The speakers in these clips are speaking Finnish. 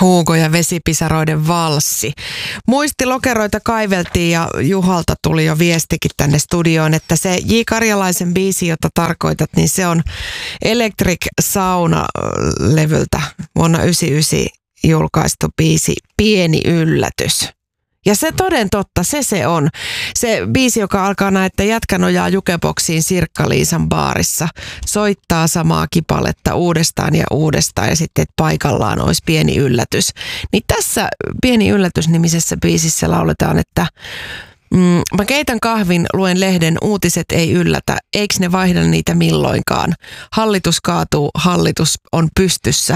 Hugo ja vesipisaroiden valssi. Muistilokeroita kaiveltiin ja Juhalta tuli jo viestikin tänne studioon, että se J. Karjalaisen biisi, jota tarkoitat, niin se on Electric Sauna-levyltä vuonna 1999 julkaistu biisi Pieni yllätys. Ja se toden totta, se on. Se biisi, joka alkaa näin, että jätkä nojaa jukeboksiin Sirkka-Liisan baarissa, soittaa samaa kipaletta uudestaan ja uudestaan ja sitten, että paikallaan olisi pieni yllätys. Niin tässä Pieni yllätys-nimisessä biisissä lauletaan, että mä keitän kahvin, luen lehden, uutiset ei yllätä, eiks ne vaihda niitä milloinkaan. Hallitus kaatuu, hallitus on pystyssä,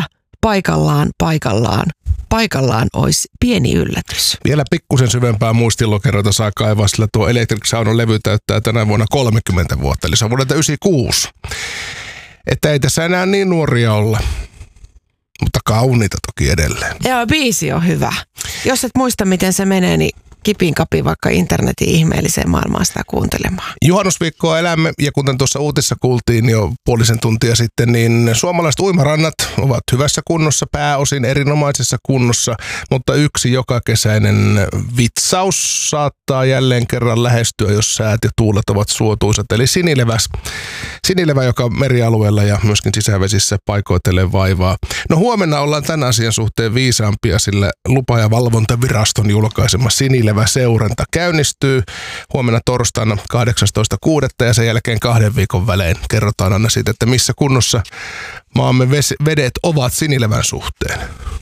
paikallaan olisi pieni yllätys. Vielä pikkusen syvempää muistilokeroita saa kaivaa, sillä tuo Electric Saunan levy täyttää tänä vuonna 30 vuotta, eli se on vuodelta 1996. Että ei tässä enää niin nuoria olla, mutta kauniita toki edelleen. Joo, biisi on hyvä. Jos et muista, miten se menee, niin kipin kapi vaikka internetin ihmeelliseen maailmaan sitä kuuntelemaan. Juhannusviikkoa elämme, ja kuten tuossa uutissa kuultiin jo puolisen tuntia sitten, niin suomalaiset uimarannat ovat hyvässä kunnossa, pääosin erinomaisessa kunnossa, mutta yksi jokakesäinen vitsaus saattaa jälleen kerran lähestyä, jos säät ja tuulet ovat suotuisat, eli sinilevä, joka merialueella ja myöskin sisävesissä paikoitellen vaivaa. No huomenna ollaan tämän asian suhteen viisaampia, sillä lupa- ja valvontaviraston julkaisema sinilevä seuranta käynnistyy huomenna torstaina 18.6. ja sen jälkeen 2 viikon välein kerrotaan aina siitä, että missä kunnossa maamme vedet ovat sinilevän suhteen.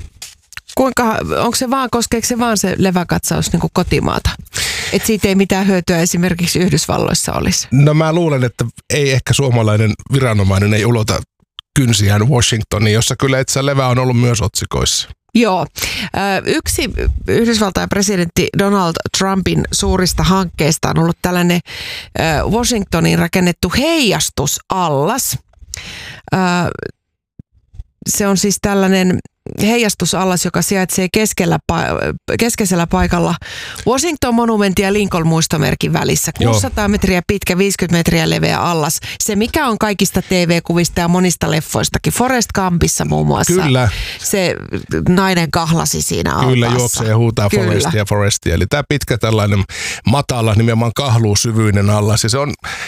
Koskeeko se vaan se leväkatsaus niin kuin kotimaata? Että siitä ei mitään hyötyä esimerkiksi Yhdysvalloissa olisi? No mä luulen, että ei ehkä suomalainen viranomainen ei ulota kynsiään Washingtoniin, jossa kyllä itse levä on ollut myös otsikoissa. Joo. Yksi Yhdysvaltain presidentti Donald Trumpin suurista hankkeista on ollut tällainen Washingtoniin rakennettu heijastusallas. Se on siis tällainen heijastusallas, joka sijaitsee keskeisellä paikalla Washington-monumentin ja Lincoln-muistomerkin välissä. 600 metriä pitkä, 50 metriä leveä allas. Se, mikä on kaikista TV-kuvista ja monista leffoistakin. Forrest Gumpissa muun muassa. Kyllä. Se nainen kahlasi siinä altaassa. Kyllä, juoksee ja huutaa Forestia. Eli tämä pitkä tällainen matala, nimenomaan kahluusyvyinen allas. Ja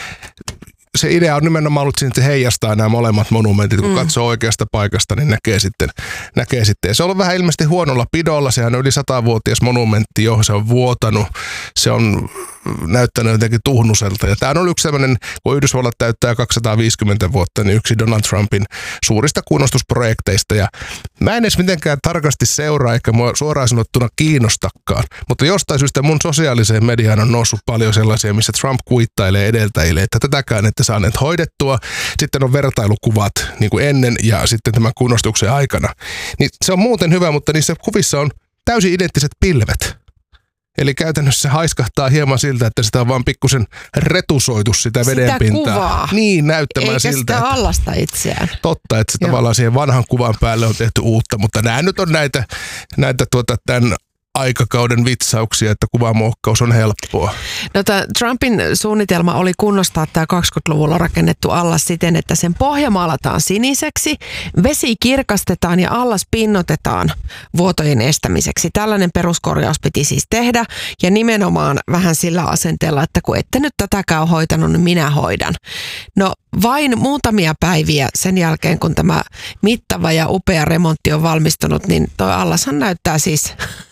se idea on nimenomaan ollut siinä, että heijastaa nämä molemmat monumentit. Kun katsoo oikeasta paikasta, niin näkee sitten. Ja se on ollut vähän ilmeisesti huonolla pidolla. Sehän on yli 100-vuotias monumentti jo. Se on vuotanut. Se on näyttänyt jotenkin tuhnuselta. Ja tämä on ollut yksi sellainen, kun Yhdysvallat täyttää 250 vuotta, niin yksi Donald Trumpin suurista kunnostusprojekteista. Ja mä en edes mitenkään tarkasti seuraa, eikä mua suoraan sanottuna kiinnostakaan. Mutta jostain syystä mun sosiaaliseen mediaan on noussut paljon sellaisia, missä Trump kuittailee edeltäjille, että tätäkään ette saaneet hoidettua. Sitten on vertailukuvat niin kuin ennen ja sitten tämän kunnostuksen aikana. Niin se on muuten hyvä, mutta niissä kuvissa on täysin identtiset pilvet. Eli käytännössä se haiskahtaa hieman siltä, että sitä on vaan pikkusen retusoitu sitä vedenpintaa. Sitä kuvaa. Niin, näyttämään eikä siltä. Eikä sitä allasta itseään. Totta, että se tavallaan siihen vanhan kuvan päälle on tehty uutta, mutta nämä nyt on näitä tämän aikakauden vitsauksia, että kuvamuokkaus on helppoa. No, Trumpin suunnitelma oli kunnostaa tämä 20-luvulla rakennettu allas siten, että sen pohja maalataan siniseksi, vesi kirkastetaan ja allas pinnotetaan vuotojen estämiseksi. Tällainen peruskorjaus piti siis tehdä ja nimenomaan vähän sillä asenteella, että kun ette nyt tätäkään hoitanut, niin minä hoidan. No vain muutamia päiviä sen jälkeen, kun tämä mittava ja upea remontti on valmistunut, niin toi allashan näyttää siis...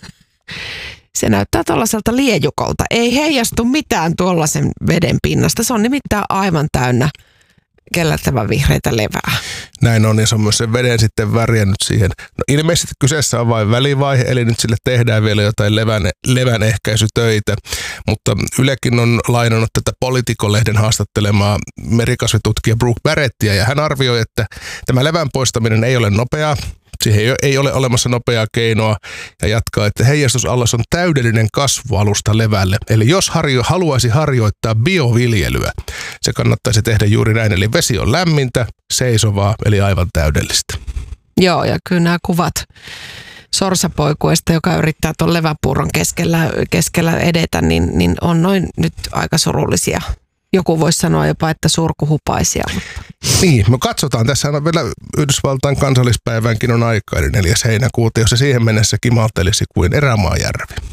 Se näyttää tuollaiselta liejukolta. Ei heijastu mitään tuollaisen veden pinnasta. Se on nimittäin aivan täynnä kellertävän vihreitä levää. Näin on, ja se on myös sen veden sitten väriä nyt siihen. No, ilmeisesti kyseessä on vain välivaihe, eli nyt sille tehdään vielä jotain levän ehkäisytöitä. Mutta Ylekin on lainannut tätä Politico-lehden haastattelemaa merikasvitutkija Brooke Barrettia, ja hän arvioi, että tämä levän poistaminen ei ole nopeaa. Siihen ei ole olemassa nopeaa keinoa ja jatkaa, että heijastusallas on täydellinen kasvualusta levälle. Eli jos haluaisi harjoittaa bioviljelyä, se kannattaisi tehdä juuri näin. Eli vesi on lämmintä, seisovaa, eli aivan täydellistä. Joo, ja kyllä nämä kuvat sorsapoikuesta, joka yrittää tuon leväpuuron keskellä edetä, niin on noin nyt aika surullisia. joku voisi sanoa jopa, että surkuhupaisia. Mutta. Niin, me katsotaan. Tässä on vielä Yhdysvaltain kansallispäivänkin on aikaa, eli 4. heinäkuuta, jos se siihen mennessä kimaltelisi kuin Erämaajärvi.